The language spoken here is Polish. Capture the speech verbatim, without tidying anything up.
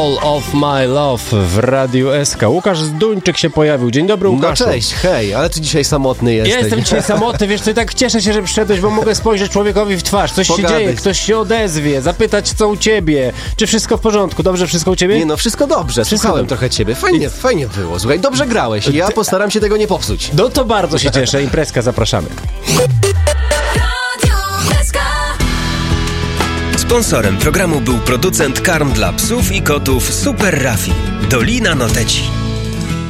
All of My Love w Radiu S K. Łukasz Zduńczyk się pojawił. Dzień dobry, Łukaszu. No cześć, hej, ale ty dzisiaj samotny jesteś. Ja jestem dzisiaj samotny, wiesz co, i tak cieszę się, że przyszedłeś, bo mogę spojrzeć człowiekowi w twarz. Coś Pogadać. się dzieje, ktoś się odezwie, zapytać co u ciebie. Czy wszystko w porządku? Dobrze wszystko u ciebie? Nie no, wszystko dobrze, Wszystko słuchałem dobrze. trochę ciebie, fajnie, fajnie było, słuchaj, dobrze grałeś i ja postaram się tego nie popsuć. No to bardzo się cieszę, imprezka, zapraszamy. Sponsorem programu był producent karm dla psów i kotów Super Raffi. Dolina Noteci.